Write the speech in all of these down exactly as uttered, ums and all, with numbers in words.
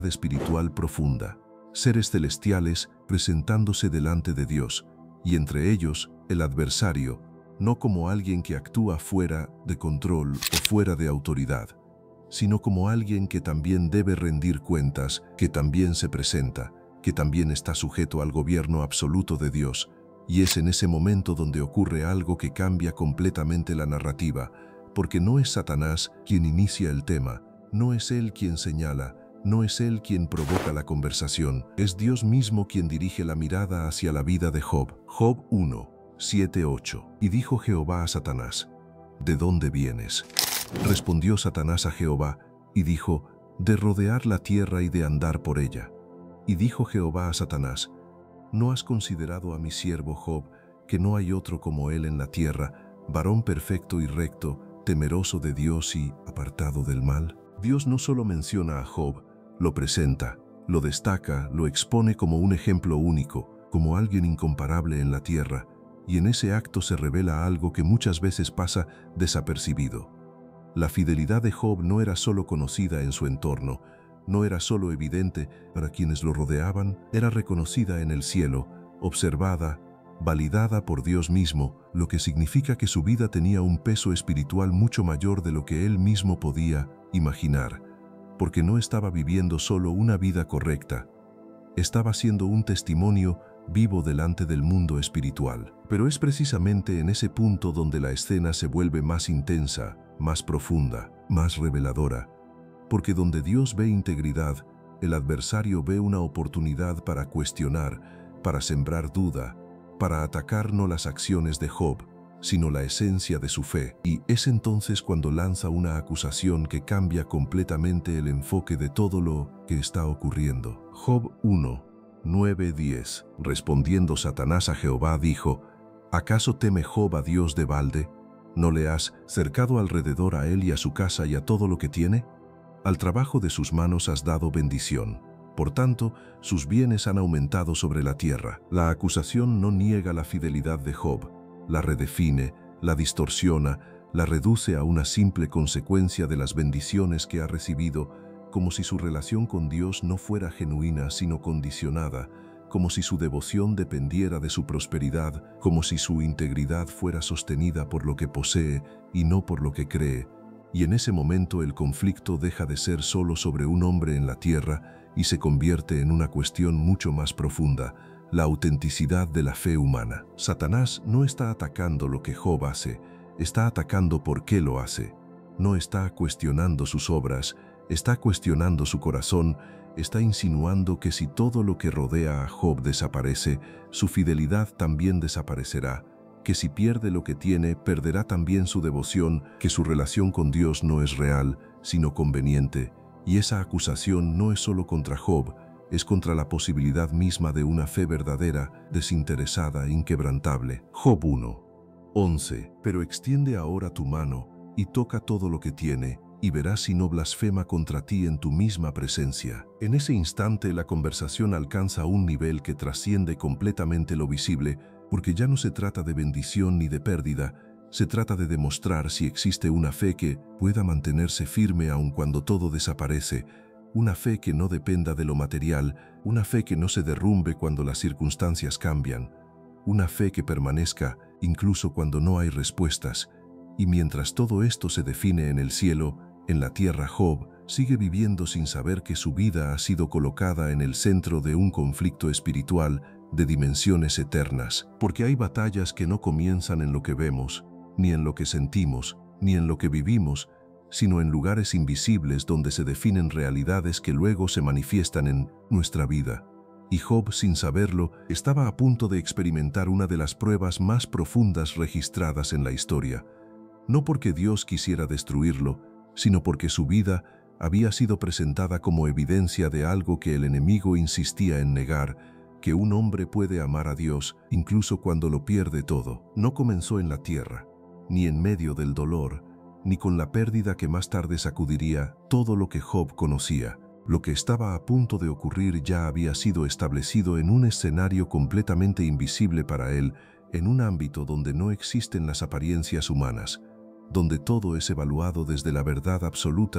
espiritual profunda, seres celestiales presentándose delante de Dios, y entre ellos el adversario, no como alguien que actúa fuera de control o fuera de autoridad, sino como alguien que también debe rendir cuentas, que también se presenta, que también está sujeto al gobierno absoluto de Dios. Y es en ese momento donde ocurre algo que cambia completamente la narrativa, porque no es Satanás quien inicia el tema, no es él quien señala, no es él quien provoca la conversación, es Dios mismo quien dirige la mirada hacia la vida de Job. Job uno, siete, ocho. Y dijo Jehová a Satanás: ¿De dónde vienes? Respondió Satanás a Jehová, y dijo: De rodear la tierra y de andar por ella. Y dijo Jehová a Satanás: ¿No has considerado a mi siervo Job, que no hay otro como él en la tierra, varón perfecto y recto, temeroso de Dios y apartado del mal? Dios no solo menciona a Job, lo presenta, lo destaca, lo expone como un ejemplo único, como alguien incomparable en la tierra, y en ese acto se revela algo que muchas veces pasa desapercibido. La fidelidad de Job no era solo conocida en su entorno, no era solo evidente para quienes lo rodeaban, era reconocida en el cielo, observada, validada por Dios mismo, lo que significa que su vida tenía un peso espiritual mucho mayor de lo que él mismo podía imaginar, porque no estaba viviendo solo una vida correcta, estaba siendo un testimonio vivo delante del mundo espiritual. Pero es precisamente en ese punto donde la escena se vuelve más intensa, más profunda, más reveladora, porque donde Dios ve integridad, el adversario ve una oportunidad para cuestionar, para sembrar duda, para atacar no las acciones de Job, sino la esencia de su fe. Y es entonces cuando lanza una acusación que cambia completamente el enfoque de todo lo que está ocurriendo. Job uno, nueve, diez. Respondiendo Satanás a Jehová dijo: ¿Acaso teme Job a Dios de balde? ¿No le has cercado alrededor a él y a su casa y a todo lo que tiene? Al trabajo de sus manos has dado bendición. Por tanto, sus bienes han aumentado sobre la tierra. La acusación no niega la fidelidad de Job, la redefine, la distorsiona, la reduce a una simple consecuencia de las bendiciones que ha recibido, como si su relación con Dios no fuera genuina sino condicionada, como si su devoción dependiera de su prosperidad, como si su integridad fuera sostenida por lo que posee y no por lo que cree. Y en ese momento el conflicto deja de ser solo sobre un hombre en la tierra y se convierte en una cuestión mucho más profunda, la autenticidad de la fe humana. Satanás no está atacando lo que Job hace, está atacando por qué lo hace. No está cuestionando sus obras, está cuestionando su corazón, está insinuando que si todo lo que rodea a Job desaparece, su fidelidad también desaparecerá, que si pierde lo que tiene, perderá también su devoción, que su relación con Dios no es real, sino conveniente. Y esa acusación no es solo contra Job, es contra la posibilidad misma de una fe verdadera, desinteresada, inquebrantable. Job uno, once. Pero extiende ahora tu mano y toca todo lo que tiene, y verás si no blasfema contra ti en tu misma presencia. En ese instante la conversación alcanza un nivel que trasciende completamente lo visible, porque ya no se trata de bendición ni de pérdida, se trata de demostrar si existe una fe que pueda mantenerse firme aun cuando todo desaparece, una fe que no dependa de lo material, una fe que no se derrumbe cuando las circunstancias cambian, una fe que permanezca incluso cuando no hay respuestas. Y mientras todo esto se define en el cielo, en la tierra Job sigue viviendo sin saber que su vida ha sido colocada en el centro de un conflicto espiritual de dimensiones eternas, porque hay batallas que no comienzan en lo que vemos, ni en lo que sentimos, ni en lo que vivimos, sino en lugares invisibles donde se definen realidades que luego se manifiestan en nuestra vida. Y Job, sin saberlo, estaba a punto de experimentar una de las pruebas más profundas registradas en la historia, no porque Dios quisiera destruirlo, sino porque su vida había sido presentada como evidencia de algo que el enemigo insistía en negar, que un hombre puede amar a Dios incluso cuando lo pierde todo. No comenzó en la tierra, ni en medio del dolor, ni con la pérdida que más tarde sacudiría todo lo que Job conocía. Lo que estaba a punto de ocurrir ya había sido establecido en un escenario completamente invisible para él, en un ámbito donde no existen las apariencias humanas, donde todo es evaluado desde la verdad absoluta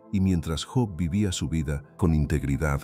y mientras Job vivía su vida con integridad,